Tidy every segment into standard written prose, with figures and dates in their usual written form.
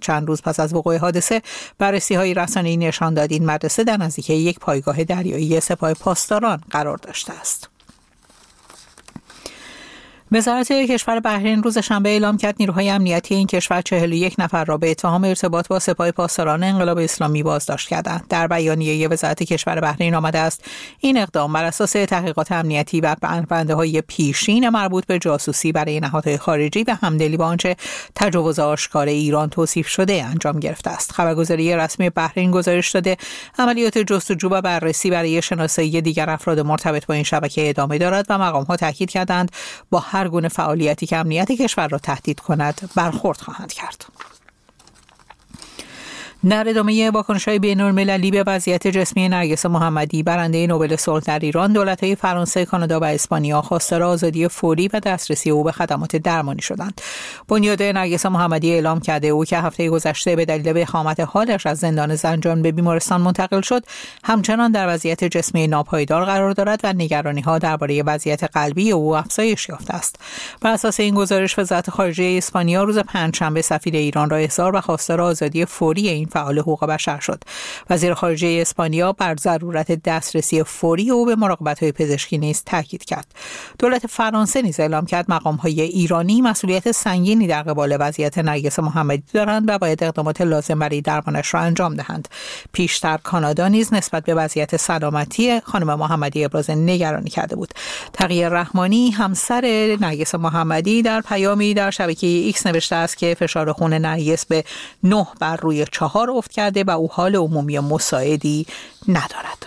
چند روز پس از وقوع حادثه بررسی‌های رسانه‌ای نشان داد این مدرسه در نزدیکی یک پایگاه دریایی سپاه پاسداران قرار داشته است. وزارت کشور بحرین روز شنبه اعلام کرد نیروهای امنیتی این کشور 41 نفر را به اتهام ارتباط با سپاه پاسداران انقلاب اسلامی بازداشت کردند. در بیانیه وزارت کشور بحرین آمده است این اقدام بر اساس تحقیقات امنیتی و پرونده‌های پیشین مربوط به جاسوسی برای نهادهای خارجی و همدلی با آنچه تجاوز آشکار ایران توصیف شده انجام گرفته است. خبرگزاری رسمی بحرین گزارش داده عملیات جستجو و بررسی برای شناسایی دیگر افراد مرتبط با این شبکه ادامه دارد و مقام‌ها تاکید کردند با هر گونه فعالیتی که امنیت کشور را تهدید کند برخورد خواهند کرد. در ادامه واکنش‌های بین‌المللی به وضعیت جسمی نرگس محمدی برنده نوبل صلح در ایران، دولت‌های فرانسه، کانادا و اسپانیا خواستار آزادی فوری و دسترسی او به خدمات درمانی شدند. بنیاد نرگس محمدی اعلام کرده او که هفته گذشته به دلیل وخامت حالش از زندان زنجان به بیمارستان منتقل شد، همچنان در وضعیت جسمی ناپایدار قرار دارد و نگرانی‌ها درباره وضعیت قلبی او افزایش یافته است. بر اساس این گزارش، وزارت خارجه اسپانیا روز پنجشنبه سفیر ایران را احضار و خواستار آزادی فوری این فعال حقوق بشر شد. وزیر خارجه اسپانیا بر ضرورت دسترسی فوری او به مراقبت‌های پزشکی نیز تاکید کرد. دولت فرانسه نیز اعلام کرد مقام‌های ایرانی مسئولیت سنگینی در قبال وضعیت نرگس محمدی دارند و باید اقدامات لازم برای درمانش را انجام دهند. پیشتر کانادا نیز نسبت به وضعیت سلامتی خانم محمدی ابراز نگرانی کرده بود. تقی رحمانی همسر نرگس محمدی در پیامی در شبکه ایکس نوشته است که فشار خون نرگس به 9 بر روی 4 افت کرده و او حال عمومی مساعدی ندارد.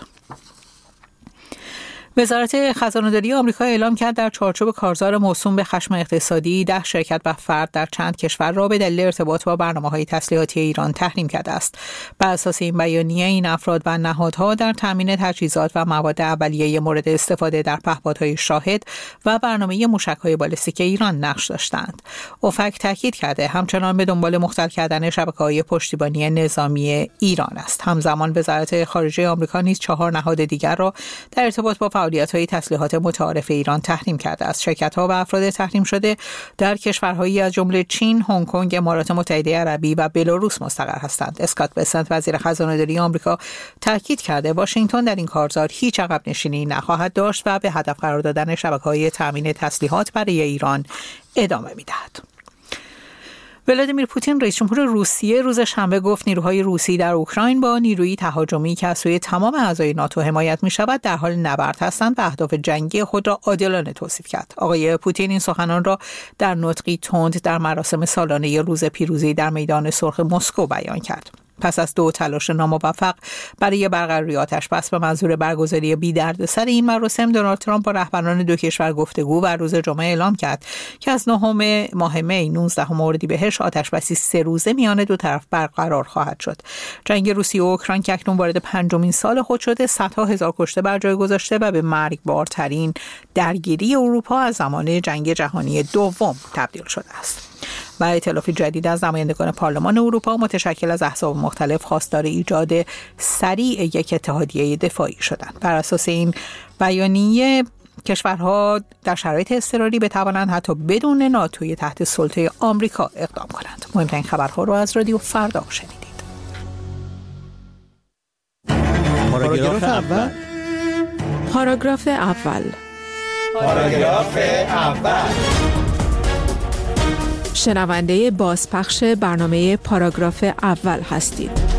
وزارت خزانه‌داری آمریکا اعلام کرد در چارچوب کارزار موسوم به خشم اقتصادی 10 شرکت و فرد در چند کشور را به دلیل ارتباط با برنامه‌های تسلیحاتی ایران تحریم کرده است. بر اساس این بیانیه این افراد و نهادها در تامین تجهیزات و مواد اولیه مورد استفاده در پهپادهای شاهد و برنامه موشک‌های بالستیک ایران نقش داشتند. اوفک تاکید کرده همچنان به دنبال مختل کردن شبکه‌های پشتیبانی نظامی ایران است. همزمان وزارت خارجه آمریکا نیز 4 نهاد دیگر را در ارتباط با فعالیت‌های تسلیحات متعارف ایران تحریم کرده است. شرکت‌ها و افراد تحریم شده در کشورهایی از جمله چین، هنگ کنگ، امارات متحده عربی و بلاروس مستقر هستند. اسکات بسنت وزیر خزانه‌داری آمریکا تاکید کرده واشنگتن در این کارزار هیچ عقب نشینی نخواهد داشت و به هدف قرار دادن شبکه‌های تامین تسلیحات برای ایران ادامه می‌دهد. ولادیمیر پوتین رئیس جمهور روسیه روز شنبه گفت نیروهای روسی در اوکراین با نیروی تهاجمی که از سوی تمام اعضای ناتو حمایت می‌شود در حال نبرد هستند و اهداف جنگی خود را عادلانه توصیف کرد. آقای پوتین این سخنان را در نطقی تند در مراسم سالانه روز پیروزی در میدان سرخ مسکو بیان کرد. پس از 2 تلاش ناموفق برای برقراری آتش‌بس به منظور برگزاری بی‌دردسر این مراسم، دونالد ترامپ با رهبران 2 کشور گفتگو و روز جمعه اعلام کرد که از 9 ماه می 19 اردیبهشت آتش‌بسی 3 روزه میان 2 طرف برقرار خواهد شد. جنگ روسیه و اوکراین که اکنون وارد 5مین سال خود شده، صدها هزار کشته بر جای گذاشته و به مرگبارترین درگیری اروپا از زمان جنگ جهانی دوم تبدیل شده است. و ائتلاف جدید از نمایندگان پارلمان اروپا متشکل از احزاب مختلف خواستار ایجاد سریع یک اتحادیه دفاعی شدند. بر اساس این بیانیه کشورها در شرایط اضطراری بتوانند حتی بدون ناتوی تحت سلطه آمریکا اقدام کنند. مهمترین خبرها رو از رادیو فردا شنیدید. پاراگراف اول. پاراگراف اول. پاراگراف اول. شنونده بازپخش برنامه پاراگراف اول هستید.